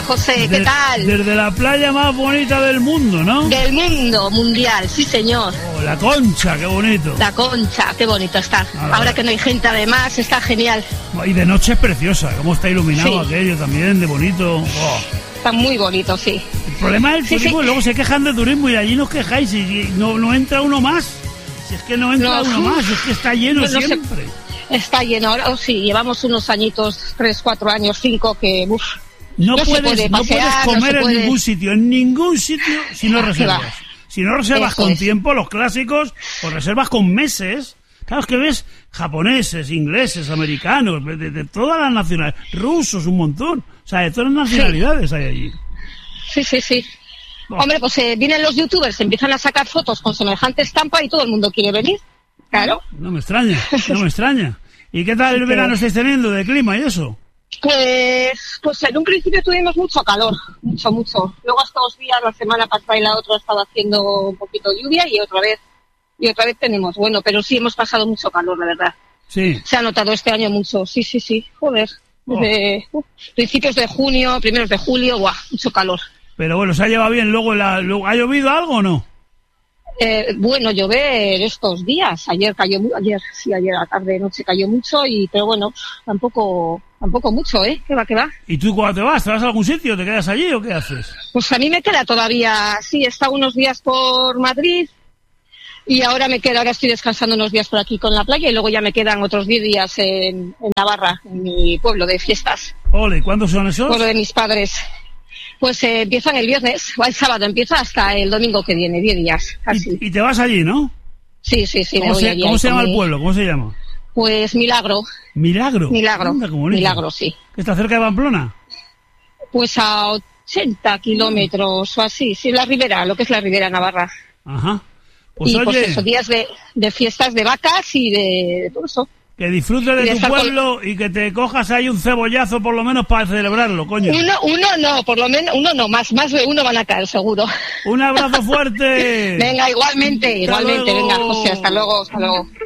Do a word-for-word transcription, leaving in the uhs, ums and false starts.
José, ¿qué de, tal? Desde la playa más bonita del mundo, ¿no? Del mundo mundial, sí señor. Oh, la Concha, qué bonito. La Concha, qué bonito está. Ah, ahora que no hay gente además, está genial. Y de noche es preciosa, cómo está iluminado sí. aquello también, de bonito. Oh. Está muy bonito, sí. El problema es el sí, turismo, sí. luego se quejan de turismo y allí nos quejáis y no, no entra uno más. Si es que no entra no, uno más, es que está lleno no, no siempre. Se, está lleno, ahora oh, sí, llevamos unos añitos, tres, cuatro años, cinco, que uff. No, no, puedes, puede pasear, no puedes comer no en puede... ningún sitio, en ningún sitio, si no reservas. Si no reservas Eso con es. tiempo, los clásicos, o reservas con meses. Claro, es que ves japoneses, ingleses, americanos, de, de, de todas las nacionalidades, rusos, un montón. O sea, de todas las nacionalidades sí. hay allí. Sí, sí, sí. Oh. Hombre, pues eh, vienen los youtubers, empiezan a sacar fotos con semejante estampa y todo el mundo quiere venir. Claro. No me extraña, no me extraña. ¿Y qué tal el verano estáis teniendo de clima y eso? Pues, pues en un principio tuvimos mucho calor, mucho, mucho. Luego estos días, la semana pasada y la otra, estaba haciendo un poquito de lluvia y otra vez, y otra vez tenemos, bueno, pero sí hemos pasado mucho calor, la verdad. Sí. Se ha notado este año mucho, sí, sí, sí, joder. Desde oh. uh, principios de junio, primeros de julio, guau, mucho calor. Pero bueno, ¿se ha llevado bien? Luego, la, luego ¿ha llovido algo o no? Eh, bueno, llover estos días. Ayer cayó, ayer sí, ayer a la tarde, noche cayó mucho y, pero bueno, tampoco, tampoco mucho, ¿eh? ¿Qué va, qué va? ¿Y tú cuando te vas? ¿Te vas a algún sitio? ¿Te quedas allí o qué haces? Pues a mí me queda todavía, sí, he estado unos días por Madrid y ahora me quedo, ahora estoy descansando unos días por aquí con la playa y luego ya me quedan otros diez días en, en Navarra, en mi pueblo de fiestas. Ole, ¿cuándo son esos? Pueblo de mis padres. Pues eh, empiezan el viernes, o el sábado empieza hasta el domingo que viene, diez días, casi. ¿Y, y te vas allí, no? Sí, sí, sí. ¿Cómo me voy se, allí, ¿cómo se llama mi... el pueblo? ¿Cómo se llama? Pues Milagro. ¿Milagro? Milagro. Anda, Milagro, sí. ¿Que está cerca de Pamplona? Pues a ochenta kilómetros o así, sí, la Ribera, lo que es la Ribera Navarra. Ajá. Pues y oye, pues eso, días de, de fiestas de vacas y de, de todo eso. Que disfrutes de, de tu pueblo con... y que te cojas ahí un cebollazo por lo menos para celebrarlo, coño. Uno, uno no, por lo menos, uno no, más, más de uno van a caer, seguro. Un abrazo fuerte. Venga, igualmente, hasta igualmente, luego. Venga, José, hasta luego, hasta luego.